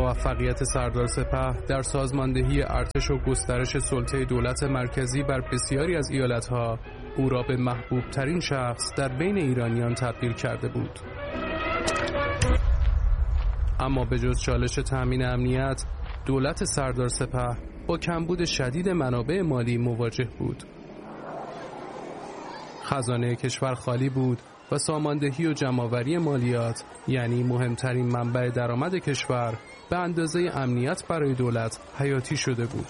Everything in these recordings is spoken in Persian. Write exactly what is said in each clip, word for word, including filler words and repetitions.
موفقیت سردار سپه در سازماندهی ارتش و گسترش سلطه دولت مرکزی بر بسیاری از ایالتها او را به محبوب ترین شخص در بین ایرانیان تبدیل کرده بود. اما به جز چالش تأمین امنیت، دولت سردار سپه با کمبود شدید منابع مالی مواجه بود. خزانه کشور خالی بود و ساماندهی و جمع‌آوری مالیات، یعنی مهمترین منبع درآمد کشور، به اندازه امنیت برای دولت حیاتی شده بود.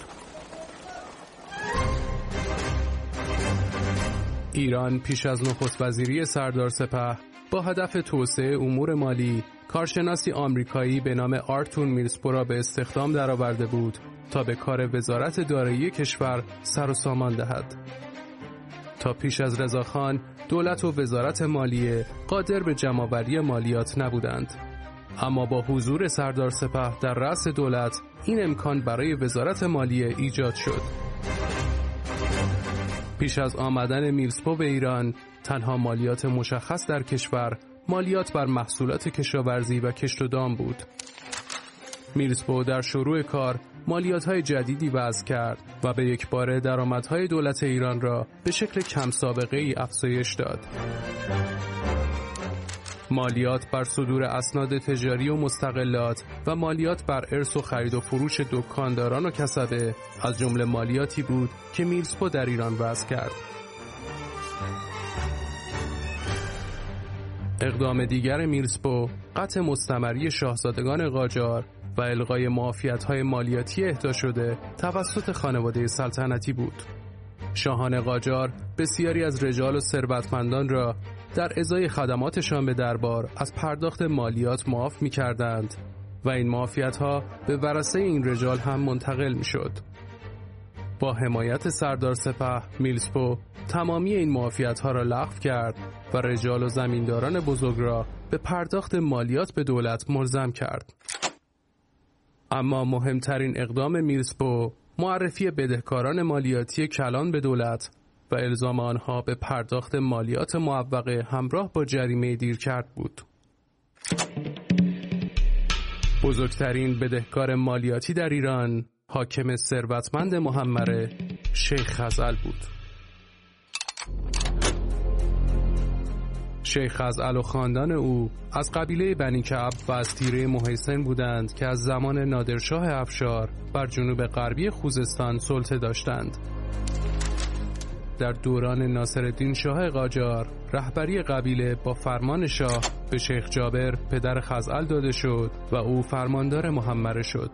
ایران پیش از نخست وزیری سردار سپه با هدف توسعه امور مالی، کارشناسی آمریکایی به نام آرتور میرسپو را به استخدام درآورده بود تا به کار وزارت دارایی کشور سر و سامان دهد. تا پیش از رضاخان، دولت و وزارت مالیه قادر به جمع‌آوری مالیات نبودند. اما با حضور سردار سپه در رأس دولت، این امکان برای وزارت مالیه ایجاد شد. پیش از آمدن میرسپو به ایران، تنها مالیات مشخص در کشور مالیات بر محصولات کشاورزی و کشت و دام بود. میرسپو در شروع کار مالیات‌های جدیدی وضع کرد و به یک باره درآمدهای دولت ایران را به شکل کم سابقه‌ای افزایش داد. مالیات بر صدور اسناد تجاری و مستقلات و مالیات بر ارث و خرید و فروش دکانداران و کسبه از جمله مالیاتی بود که میرسپو در ایران وضع کرد. اقدام دیگر میرسپو قطع مستمری شاهزادگان قاجار و الغای معافیت‌های مالیاتی اهدا شده توسط خانواده سلطنتی بود. شاهان قاجار بسیاری از رجال و ثروتمندان را در ازای خدماتشان به دربار از پرداخت مالیات معاف می‌کردند و این معافیت‌ها به ورثه این رجال هم منتقل می‌شد. با حمایت سردار سپه، میرسپو تمامی این معافیت‌ها را لغو کرد و رجال و زمینداران بزرگ را به پرداخت مالیات به دولت ملزم کرد. اما مهمترین اقدام میرسپو معرفی بدهکاران مالیاتی کلان به دولت و الزام آنها به پرداخت مالیات معوقه همراه با جریمه دیرکرد بود. بزرگترین بدهکار مالیاتی در ایران حاکم ثروتمند محمره شیخ خزعل بود. شیخ خزعل و خاندان او از قبیله بنی کعب و از تیره محیسن بودند که از زمان نادرشاه افشار بر جنوب غربی خوزستان سلطه داشتند. در دوران ناصرالدین شاه قاجار رهبری قبیله با فرمان شاه به شیخ جابر پدر خزعل داده شد و او فرماندار محمره شد.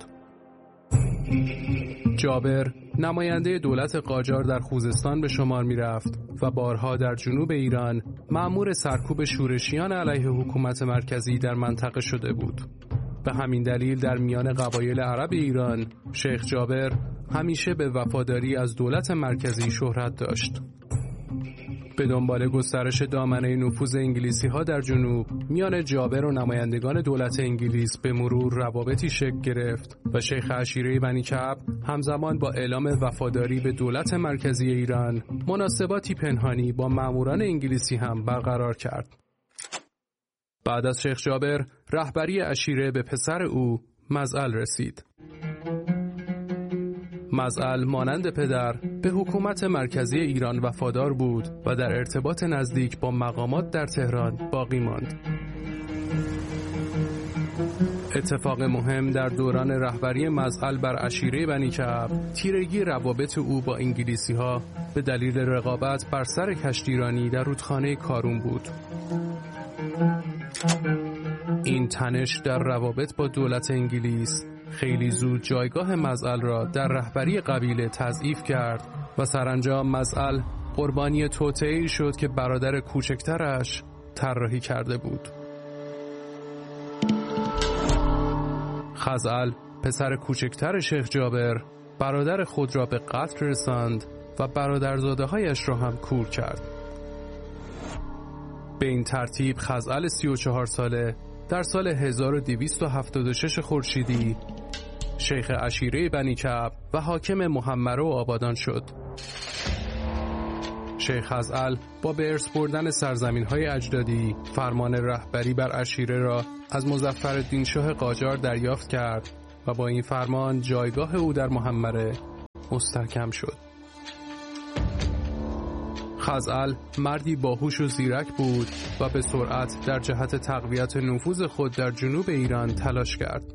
جابر نماینده دولت قاجار در خوزستان به شمار می رفت و بارها در جنوب ایران مأمور سرکوب شورشیان علیه حکومت مرکزی در منطقه شده بود. به همین دلیل در میان قبایل عرب ایران شیخ جابر همیشه به وفاداری از دولت مرکزی شهرت داشت. به دنبال گسترش دامنه نفوذ انگلیسی ها در جنوب، میان جابر و نمایندگان دولت انگلیس به مرور روابطی شکل گرفت و شیخ عشیره بنی کعب همزمان با اعلام وفاداری به دولت مرکزی ایران مناسباتی پنهانی با ماموران انگلیسی هم برقرار کرد. بعد از شیخ جابر رهبری عشیره به پسر او مزعل رسید. مزعل مانند پدر به حکومت مرکزی ایران وفادار بود و در ارتباط نزدیک با مقامات در تهران باقی ماند. اتفاق مهم در دوران رهبری مزعل بر عشیره بنی کعب تیرگی روابط او با انگلیسی ها به دلیل رقابت بر سر کشتیرانی در رودخانه کارون بود. این تنش در روابط با دولت انگلیس خیلی زود جایگاه مزعل را در رهبری قبیله تضعیف کرد و سرانجام مزعل قربانی توطئه‌ای شد که برادر کوچکترش طراحی کرده بود. خزعل پسر کوچکتر شیخ جابر برادر خود را به قتل رساند و برادرزاده‌هایش را هم کور کرد. به این ترتیب خزعل سی و چهار ساله در سال هزار و دویست و هفتاد و شش خورشیدی شیخ عشیره بنی کعب و حاکم محمره و آبادان شد. شیخ خزعل با به ارث بردن سرزمین‌های اجدادی فرمان رهبری بر عشیره را از مظفرالدین شاه قاجار دریافت کرد و با این فرمان جایگاه او در محمره مستحکم شد. خزعل مردی باهوش و زیرک بود و به سرعت در جهت تقویت نفوذ خود در جنوب ایران تلاش کرد.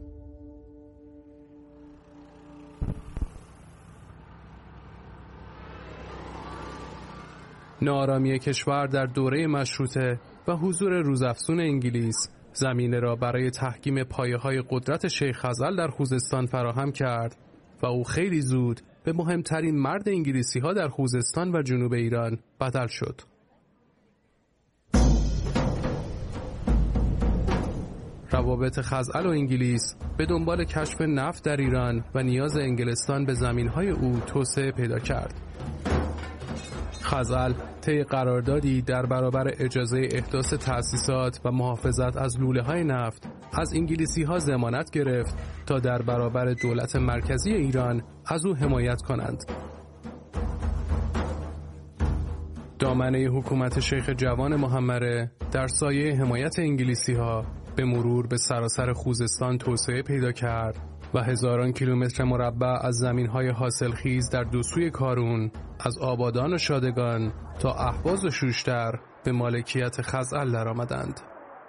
ناآرامی کشور در دوره مشروطه و حضور روزافزون انگلیس زمینه را برای تحکیم پایه‌های قدرت شیخ خزعل در خوزستان فراهم کرد و او خیلی زود به مهمترین مرد انگلیسی‌ها در خوزستان و جنوب ایران بدل شد. روابط خزعل و انگلیس به دنبال کشف نفت در ایران و نیاز انگلستان به زمین‌های او توسعه پیدا کرد. خزعل طی قراردادی در برابر اجازه احداث تأسیسات و محافظت از لوله‌های نفت از انگلیسی‌ها ضمانت گرفت تا در برابر دولت مرکزی ایران از او حمایت کنند. دامنه حکومت شیخ جوان محمره در سایه حمایت انگلیسی‌ها به مرور به سراسر خوزستان توسعه پیدا کرد و هزاران کیلومتر مربع از زمین‌های حاصلخیز در دو سوی کارون از آبادان و شادگان تا اهواز و شوشتر به مالکیت خزعل درآمدند.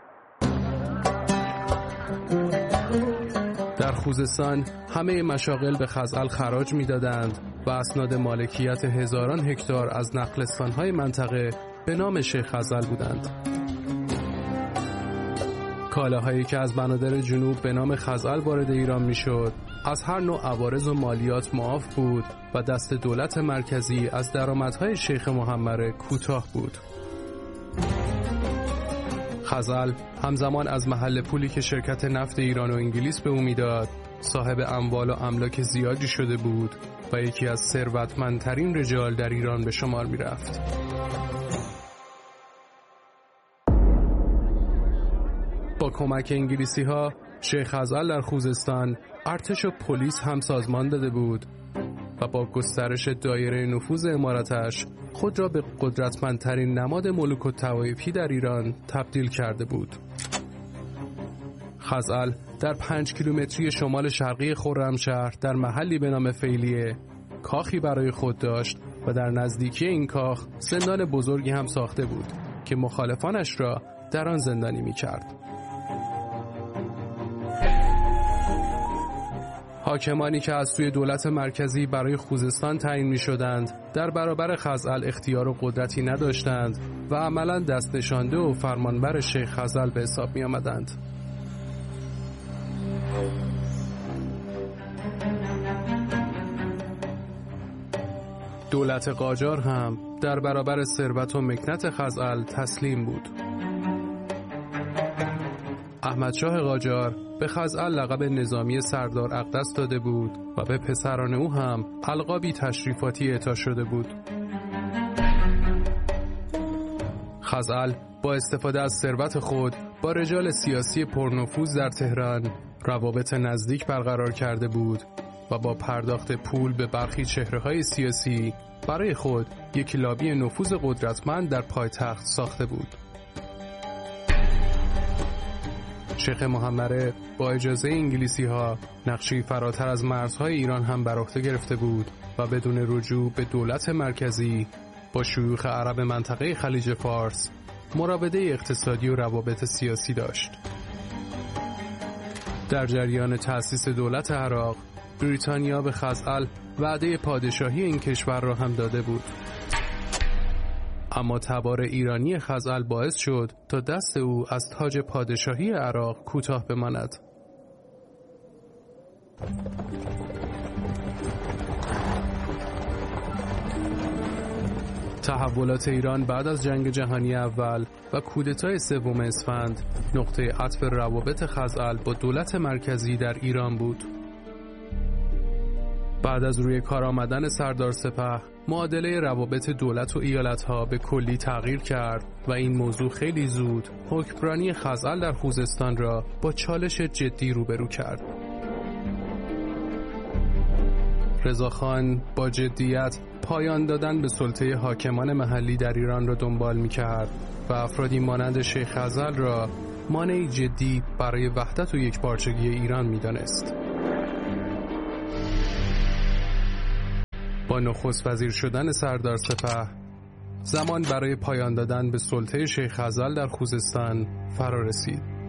در خوزستان همه مشاغل به خزعل خراج می‌دادند و اسناد مالکیت هزاران هکتار از نخلستان‌های منطقه به نام شیخ خزعل بودند. کالاهایی که از بنادر جنوب به نام خزعل وارد ایران میشد از هر نوع عوارض و مالیات معاف بود و دست دولت مرکزی از درآمدهای شیخ محمره کوتاه بود. خزعل همزمان از محل پولی که شرکت نفت ایران و انگلیس به او میداد صاحب اموال و املاک زیادی شده بود و یکی از ثروتمندترین رجال در ایران به شمار می رفت. با کمک انگلیسی ها شیخ خزعل در خوزستان ارتش و پلیس هم سازمان داده بود و با گسترش دایره نفوذ امارتش خود را به قدرتمندترین نماد ملوک الطوایفی در ایران تبدیل کرده بود. خزعل در پنج کیلومتری شمال شرقی خرمشهر در محلی به نام فیلیه کاخی برای خود داشت و در نزدیکی این کاخ زندان بزرگی هم ساخته بود که مخالفانش را در آن زندانی می کرد. حاکمانی که از سوی دولت مرکزی برای خوزستان تعیین می شدند در برابر خزعل اختیار و قدرتی نداشتند و عملاً دست نشانده و فرمانبر شیخ خزعل به حساب می آمدند. دولت قاجار هم در برابر ثروت و مکنت خزعل تسلیم بود. احمدشاه قاجار به خزعل لقب نظامی سردار اقدس داده بود و به پسران او هم القابی تشریفاتی اعطا شده بود. خزعل با استفاده از ثروت خود با رجال سیاسی پرنفوذ در تهران روابط نزدیک برقرار کرده بود و با پرداخت پول به برخی چهره‌های سیاسی برای خود یک لابی نفوذ قدرتمند در پایتخت ساخته بود. شیخ محمره با اجازه انگلیسی ها نقشی فراتر از مرزهای ایران هم بر عهده گرفته بود و بدون رجوع به دولت مرکزی با شیوخ عرب منطقه خلیج فارس مراوده اقتصادی و روابط سیاسی داشت. در جریان تأسیس دولت عراق بریتانیا به خزعل وعده پادشاهی این کشور را هم داده بود. اما تبار ایرانی خزعل باعث شد تا دست او از تاج پادشاهی عراق کوتاه بماند. تحولات ایران بعد از جنگ جهانی اول و کودتای سوم اسفند نقطه عطف روابط خزعل با دولت مرکزی در ایران بود. بعد از روی کار آمدن سردار سپه معادله روابط دولت و ایالت‌ها به کلی تغییر کرد و این موضوع خیلی زود حکمرانی خزعل در خوزستان را با چالش جدی روبرو کرد. رضاخان با جدیت پایان دادن به سلطه حاکمان محلی در ایران را دنبال می‌کرد و افرادی مانند شیخ خزعل را مانعی جدی برای وحدت و یکپارچگی ایران می‌دانست. با نخست وزیر شدن سردار سپه زمان برای پایان دادن به سلطه شیخ خزعل در خوزستان فرا رسید.